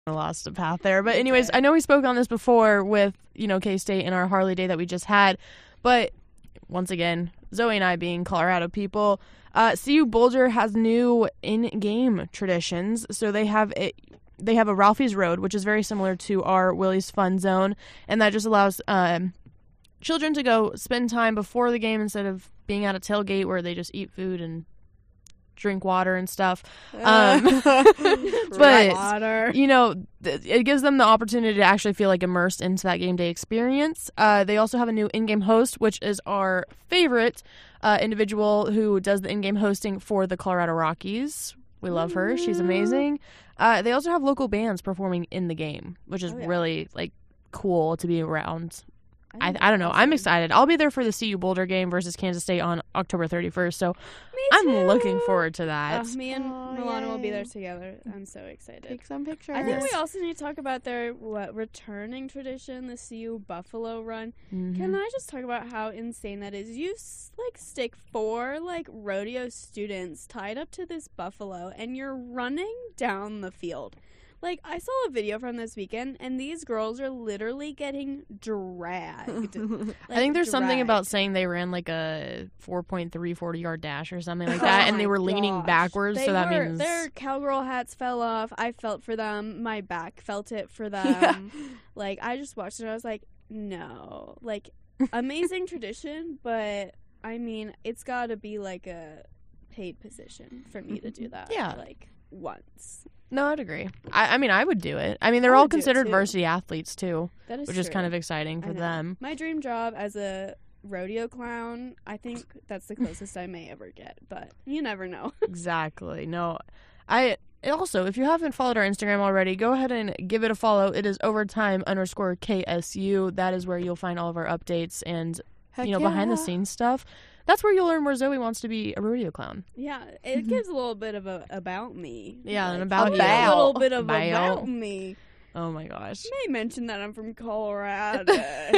lost a path there. But anyways, I know we spoke on this before with, K-State and our Harley Day that we just had. But once again, Zoe and I being Colorado people, CU Boulder has new in-game traditions. So they have a Ralphie's Road, which is very similar to our Willie's Fun Zone. And that just allows children to go spend time before the game instead of being at a tailgate where they just eat food and drink water and stuff. But water. It gives them the opportunity to actually feel like immersed into that game day experience. They also have a new in-game host, which is our favorite individual who does the in-game hosting for the Colorado Rockies. We love her. She's amazing. They also have local bands performing in the game, which is really cool to be around. I don't know. Awesome. I'm excited. I'll be there for the CU Boulder game versus Kansas State on October 31st. So I'm looking forward to that. Me and Milana will be there together. I'm so excited. Take some pictures. I think we also need to talk about their returning tradition, the CU Buffalo Run. Mm-hmm. Can I just talk about how insane that is? You stick 4 rodeo students tied up to this buffalo, and you're running down the field. I saw a video from this weekend, and these girls are literally getting dragged. I think there's something about saying they ran a 4.3 40-yard dash or something like that, and they were leaning backwards, so that means... Their cowgirl hats fell off. I felt for them. My back felt it for them. Yeah. I just watched it, and I was like, no. Amazing tradition, but, I mean, it's got to be, a paid position for me to do that. Yeah. Once. No, I'd agree. I mean, I would do it. I mean, they're all considered varsity athletes, too. That is which is kind of exciting for them. My dream job as a rodeo clown, I think that's the closest I may ever get. But you never know. Exactly. No. Also, if you haven't followed our Instagram already, go ahead and give it a follow. It is overtime_KSU. That is where you'll find all of our updates and, behind-the-scenes stuff. That's where you'll learn where Zoe wants to be a rodeo clown. Yeah, it gives a little bit of about me. Yeah, and about you. A little bit of about me. Oh my gosh. I may mention that I'm from Colorado.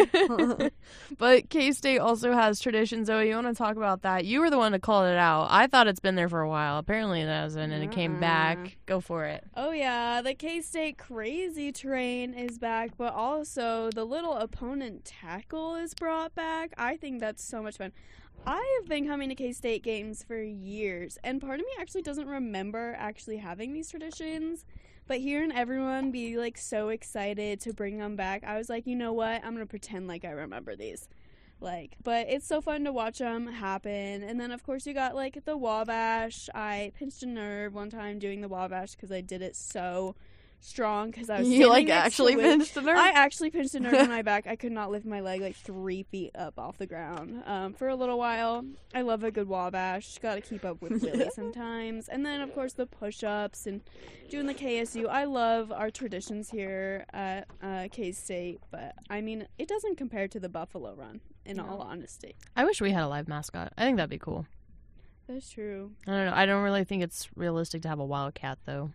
But K-State also has tradition. Zoe, you want to talk about that? You were the one to call it out. I thought it's been there for a while. Apparently it hasn't, and it came back. Go for it. Oh yeah, the K-State Crazy Train is back, but also the little opponent tackle is brought back. I think that's so much fun. I have been coming to K-State games for years, and part of me actually doesn't remember actually having these traditions, but hearing everyone be, so excited to bring them back, I was like, you know what, I'm going to pretend like I remember these. But it's so fun to watch them happen, and then, of course, you got, the Wabash. I pinched a nerve one time doing the Wabash because I did it so strong because I was actually pinched a nerve? I actually pinched a nerve in my back. I could not lift my leg 3 feet up off the ground for a little while. I love a good Wabash. Got to keep up with Willie sometimes. And then, of course, the push-ups and doing the KSU. I love our traditions here at K-State, but, I mean, it doesn't compare to the Buffalo Run, in all honesty. I wish we had a live mascot. I think that'd be cool. That's true. I don't know. I don't really think it's realistic to have a wildcat, though.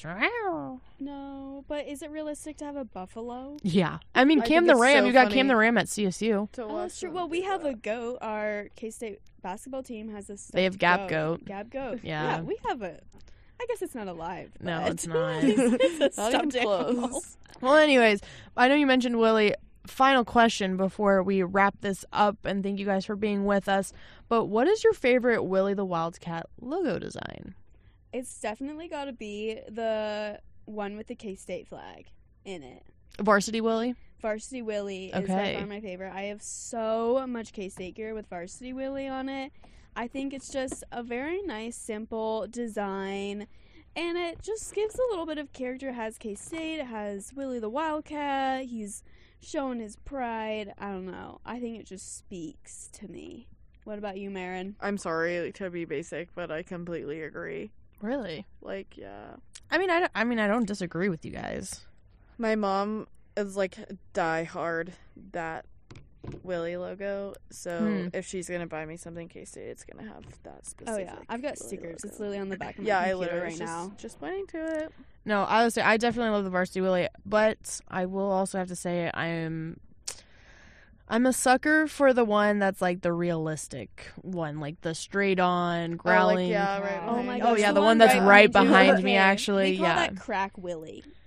No, but is it realistic to have a buffalo? Yeah. I mean, Cam the Ram. You got Cam the Ram at CSU. Oh, that's true. Well, we have a goat. Our K-State basketball team has a They have Gab Goat. Gab Goat. Yeah. We have a... I guess it's not alive. No, it's not. It's a stuffed animal. Well, anyways, I know you mentioned Willie. Final question before we wrap this up, and thank you guys for being with us. But what is your favorite Willie the Wildcat logo design? It's definitely got to be the one with the K-State flag in it. Varsity Willie? Varsity Willie is by far my favorite. I have so much K-State gear with Varsity Willie on it. I think it's just a very nice, simple design, and it just gives a little bit of character. It has K-State, it has Willie the Wildcat, he's showing his pride. I don't know. I think it just speaks to me. What about you, Marin? I'm sorry to be basic, but I completely agree. Really? Yeah. I mean, I don't disagree with you guys. My mom is die hard that Willie logo, so if she's gonna buy me something K-State, it's gonna have that specific. Oh yeah, I've got Willie stickers. logo. It's literally on the back of my computer right now. Just pointing to it. No, I would say I definitely love the Varsity Willie, but I will also have to say I'm a sucker for the one that's the realistic one, the straight on growling. Right. Oh my God. Oh yeah, the one one that's right behind me. Okay. Actually, we call that Crack Willie.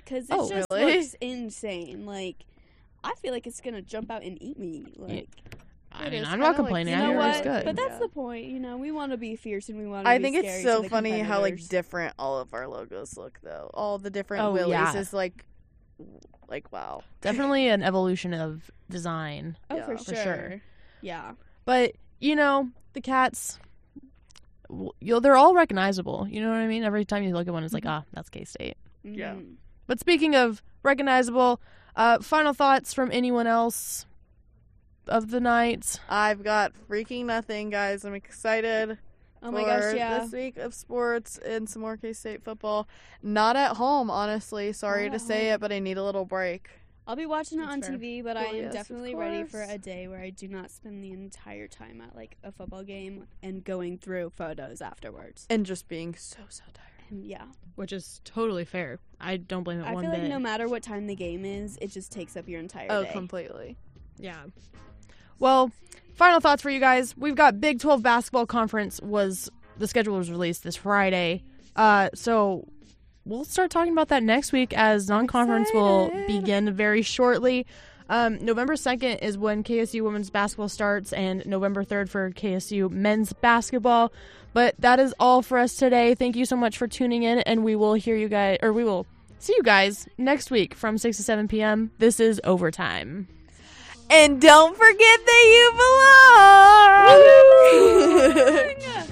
because it Oh, just really? looks insane. Like, I feel like it's gonna jump out and eat me. Like, I It mean, is I'm not kinda like complaining. you I know hear it's what? good. But that's Yeah. the point. You know, we want to be fierce and we want to. I be think it's scary so to the funny how like competitors. different all of our logos look though. All the different Oh, Willies yeah. is like wow. Definitely an evolution of design. Oh, Yeah, for for sure. sure. Yeah. But, the cats, they're all recognizable. You know what I mean? Every time you look at one, it's like, that's K-State. Yeah. Mhm. But speaking of recognizable, final thoughts from anyone else of the night? I've got freaking nothing, guys. I'm excited Oh for my gosh, yeah. this week of sports and some more K-State football. Not at home, honestly. Sorry Not to at say home. it, but I need a little break. I'll be watching it That's on fair. TV, but I Well, am yes, of definitely ready for course. a day where I do not spend the entire time at like a football game and going through photos afterwards. And just being so tired. And yeah, Which is totally fair. I don't blame it I one feel bit. like no matter what time the game is, it just takes up your entire Oh, day. completely. Yeah. Well, final thoughts for you guys. We've got Big 12 basketball conference the schedule was released this Friday. So we'll start talking about that next week as non-conference will begin very shortly. November 2nd is when KSU women's basketball starts and November 3rd for KSU men's basketball. But that is all for us today. Thank you so much for tuning in, and we will see you guys next week from 6 to 7 p.m. This is Overtime. And don't forget that you belong!